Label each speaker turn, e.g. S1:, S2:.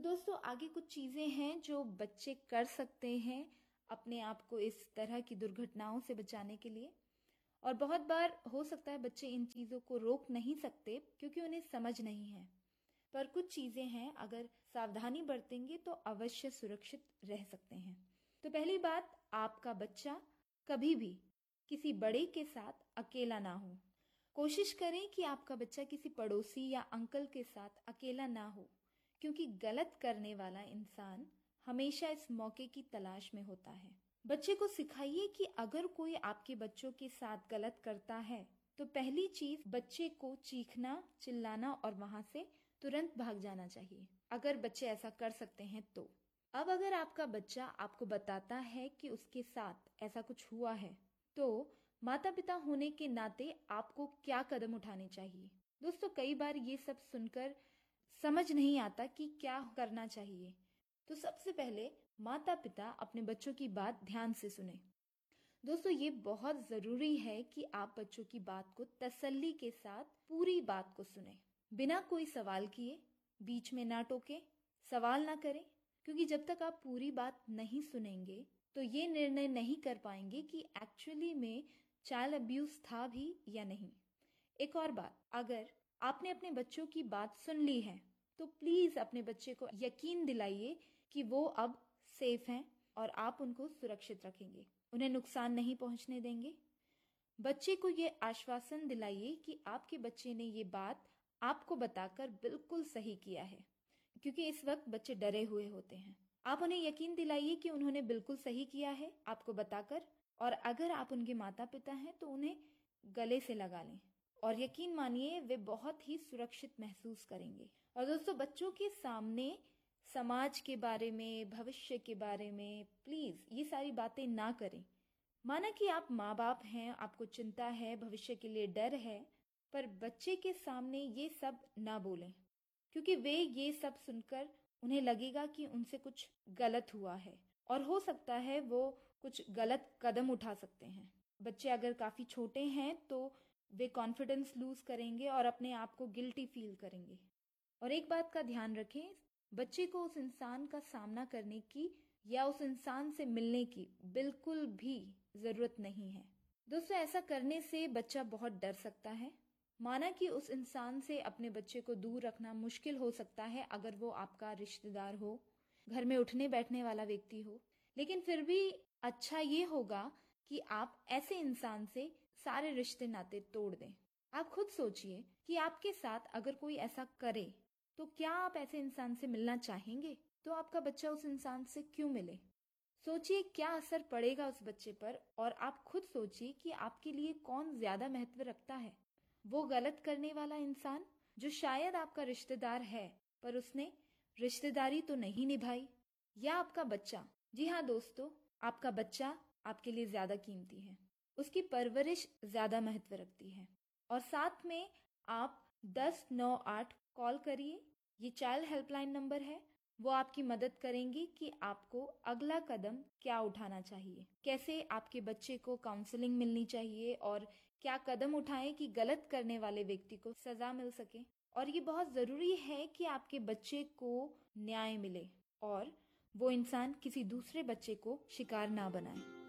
S1: तो दोस्तों आगे कुछ चीजें हैं जो बच्चे कर सकते हैं अपने आप को इस तरह की दुर्घटनाओं से बचाने के लिए। और बहुत बार हो सकता है बच्चे इन चीजों को रोक नहीं सकते क्योंकि उन्हें समझ नहीं है, पर कुछ चीजें हैं अगर सावधानी बरतेंगे तो अवश्य सुरक्षित रह सकते हैं। तो पहली बात, आपका बच्चा कभी भी किसी बड़े के साथ अकेला ना हो। कोशिश करें कि आपका बच्चा किसी पड़ोसी या अंकल के साथ अकेला ना हो, क्योंकि गलत करने वाला इंसान हमेशा इस मौके की तलाश में होता है। बच्चे को सिखाइए कि अगर कोई आपके बच्चों के साथ गलत करता है तो पहली चीज बच्चे को चीखना, चिल्लाना और वहां से तुरंत भाग जाना चाहिए, अगर बच्चे ऐसा कर सकते हैं तो। अब अगर आपका बच्चा आपको बताता है कि उसके साथ ऐसा कुछ हुआ है, तो माता पिता होने के नाते आपको क्या कदम उठाने चाहिए। दोस्तों कई बार ये सब सुनकर समझ नहीं आता कि क्या करना चाहिए। तो सबसे पहले माता पिता अपने बच्चों की बात ध्यान से सुने। दोस्तों ये बहुत जरूरी है कि आप बच्चों की बात को तसल्ली के साथ पूरी बात को सुने, बिना कोई सवाल किए, बीच में ना टोके, सवाल ना करें, क्योंकि जब तक आप पूरी बात नहीं सुनेंगे तो ये निर्णय नहीं कर पाएंगे कि एक्चुअली में चाइल्ड अब्यूज था भी या नहीं। एक और बात, अगर आपने अपने बच्चों की बात सुन ली है तो प्लीज अपने बच्चे को यकीन दिलाइए कि वो अब सेफ हैं और आप उनको सुरक्षित रखेंगे, उन्हें नुकसान नहीं पहुंचने देंगे। बच्चे को ये आश्वासन दिलाइए कि आपके बच्चे ने ये बात आपको बताकर बिल्कुल सही किया है, क्योंकि इस वक्त बच्चे डरे हुए होते हैं। आप उन्हें यकीन दिलाइए कि उन्होंने बिल्कुल सही किया है आपको बताकर, और अगर आप उनके माता पिता हैं तो उन्हें गले से लगा लें और यकीन मानिए वे बहुत ही सुरक्षित महसूस करेंगे। और दोस्तों बच्चों के सामने समाज के बारे में, भविष्य के बारे में प्लीज ये सारी बातें ना करें। माना कि आप माँ बाप हैं, आपको चिंता है, भविष्य के लिए डर है, पर बच्चे के सामने ये सब ना बोलें, क्योंकि वे ये सब सुनकर उन्हें लगेगा कि उनसे कुछ गलत हुआ है और हो सकता है वो कुछ गलत कदम उठा सकते हैं। बच्चे अगर काफी छोटे हैं तो वे कॉन्फिडेंस लूज करेंगे और अपने आप को गिल्टी फील करेंगे। और एक बात का ध्यान रखें, बच्चे को उस इंसान का सामना करने की या उस इंसान से मिलने की बिल्कुल भी जरूरत नहीं है। दोस्तों ऐसा करने से बच्चा बहुत डर सकता है। माना कि उस इंसान से अपने बच्चे को दूर रखना मुश्किल हो सकता है अगर वो आपका रिश्तेदार हो, घर में उठने बैठने वाला व्यक्ति हो, लेकिन फिर भी अच्छा ये होगा कि आप ऐसे इंसान से सारे रिश्ते नाते तोड़ दें। आप खुद सोचिए कि आपके साथ अगर कोई ऐसा करे तो क्या आप ऐसे इंसान से मिलना चाहेंगे? तो आपका बच्चा उस इंसान से क्यों मिले? सोचिए क्या असर पड़ेगा उस बच्चे पर, और आप खुद सोचिए कि आपके लिए कौन ज्यादा महत्व रखता है, वो गलत करने वाला इंसान जो शायद आपका रिश्तेदार है पर उसने रिश्तेदारी तो नहीं निभाई, या आपका बच्चा। जी हाँ दोस्तों, आपका बच्चा आपके लिए ज्यादा कीमती है, उसकी परवरिश ज्यादा महत्व रखती है। और साथ में आप 1098 कॉल करिए, ये चाइल्ड हेल्पलाइन नंबर है, वो आपकी मदद करेंगे कि आपको अगला कदम क्या उठाना चाहिए, कैसे आपके बच्चे को काउंसलिंग मिलनी चाहिए और क्या कदम उठाएं कि गलत करने वाले व्यक्ति को सजा मिल सके। और ये बहुत जरूरी है कि आपके बच्चे को न्याय मिले और वो इंसान किसी दूसरे बच्चे को शिकार ना बनाए।